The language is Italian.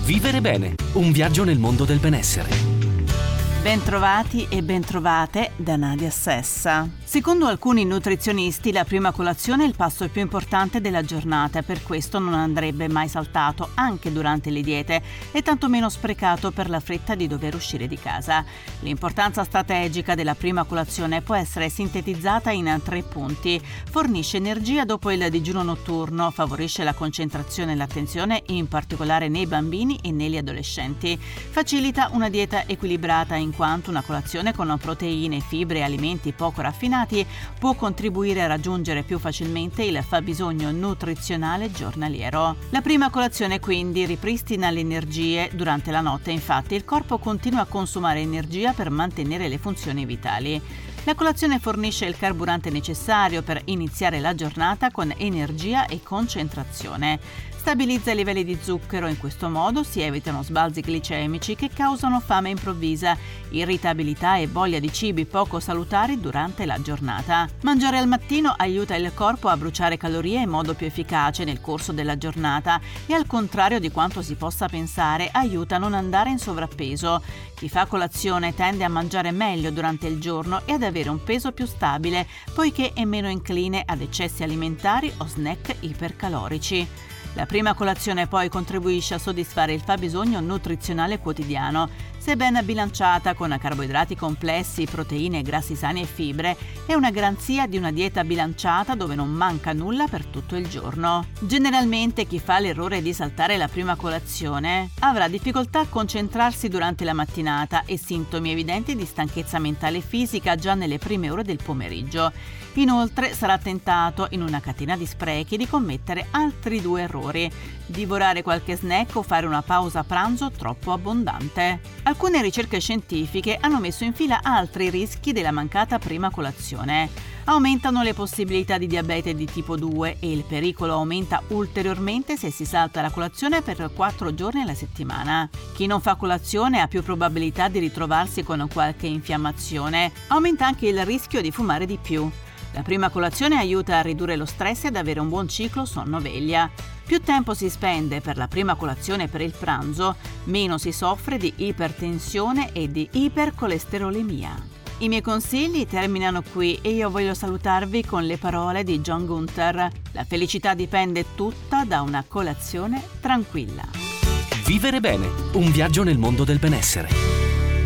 Vivere bene, un viaggio nel mondo del benessere. Bentrovati e bentrovate da Nadia Sessa. Secondo alcuni nutrizionisti la prima colazione è il pasto più importante della giornata e per questo non andrebbe mai saltato anche durante le diete e tantomeno sprecato per la fretta di dover uscire di casa. L'importanza strategica della prima colazione può essere sintetizzata in 3 punti. Fornisce energia dopo il digiuno notturno, favorisce la concentrazione e l'attenzione, in particolare nei bambini e negli adolescenti. Facilita una dieta equilibrata in quanto una colazione con proteine, fibre e alimenti poco raffinati può contribuire a raggiungere più facilmente il fabbisogno nutrizionale giornaliero. La prima colazione quindi ripristina le energie durante la notte, infatti il corpo continua a consumare energia per mantenere le funzioni vitali. La colazione fornisce il carburante necessario per iniziare la giornata con energia e concentrazione. Stabilizza i livelli di zucchero, in questo modo si evitano sbalzi glicemici che causano fame improvvisa, irritabilità e voglia di cibi poco salutari durante la giornata. Mangiare al mattino aiuta il corpo a bruciare calorie in modo più efficace nel corso della giornata e, al contrario di quanto si possa pensare, aiuta a non andare in sovrappeso. Chi fa colazione tende a mangiare meglio durante il giorno e ad avere un peso più stabile, poiché è meno incline ad eccessi alimentari o snack ipercalorici. La prima colazione poi contribuisce a soddisfare il fabbisogno nutrizionale quotidiano. Se ben bilanciata con carboidrati complessi, proteine, grassi sani e fibre, è una garanzia di una dieta bilanciata dove non manca nulla per tutto il giorno. Generalmente chi fa l'errore di saltare la prima colazione avrà difficoltà a concentrarsi durante la mattinata e sintomi evidenti di stanchezza mentale e fisica già nelle prime ore del pomeriggio. Inoltre sarà tentato, in una catena di sprechi, di commettere altri 2 errori: divorare qualche snack o fare una pausa pranzo troppo abbondante. Alcune ricerche scientifiche hanno messo in fila altri rischi della mancata prima colazione. Aumentano le possibilità di diabete di tipo 2 e il pericolo aumenta ulteriormente se si salta la colazione per 4 giorni alla settimana. Chi non fa colazione ha più probabilità di ritrovarsi con qualche infiammazione. Aumenta anche il rischio di fumare di più. La prima colazione aiuta a ridurre lo stress e ad avere un buon ciclo sonno-veglia. Più tempo si spende per la prima colazione e per il pranzo, meno si soffre di ipertensione e di ipercolesterolemia. I miei consigli terminano qui e io voglio salutarvi con le parole di John Gunther. La felicità dipende tutta da una colazione tranquilla. Vivere bene, un viaggio nel mondo del benessere.